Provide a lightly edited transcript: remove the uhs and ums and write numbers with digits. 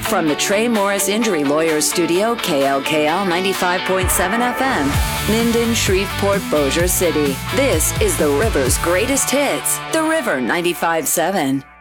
From the Trey Morris Injury Lawyers Studio, KLKL 95.7 FM, Minden, Shreveport, Bossier City. This is the River's greatest hits, The River 95.7.